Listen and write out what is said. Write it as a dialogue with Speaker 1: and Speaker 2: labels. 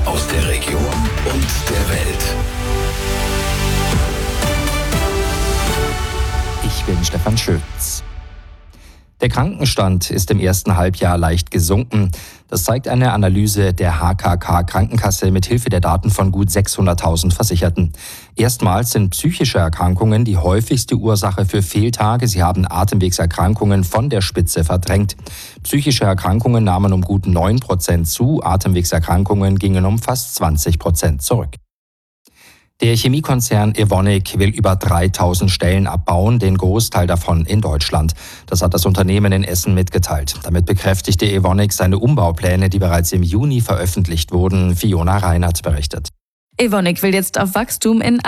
Speaker 1: aus der Region und der Welt.
Speaker 2: Ich bin Stefan Schütz. Der Krankenstand ist im ersten Halbjahr leicht gesunken. Das zeigt eine Analyse der HKK Krankenkasse mit Hilfe der Daten von gut 600.000 Versicherten. Erstmals sind psychische Erkrankungen die häufigste Ursache für Fehltage. Sie haben Atemwegserkrankungen von der Spitze verdrängt. Psychische Erkrankungen nahmen um gut 9% zu, Atemwegserkrankungen gingen um fast 20% zurück. Der Chemiekonzern Evonik will über 3.000 Stellen abbauen, den Großteil davon in Deutschland. Das hat das Unternehmen in Essen mitgeteilt. Damit bekräftigte Evonik seine Umbaupläne, die bereits im Juni veröffentlicht wurden. Fiona Reinert berichtet.
Speaker 3: Evonik will jetzt auf Wachstum in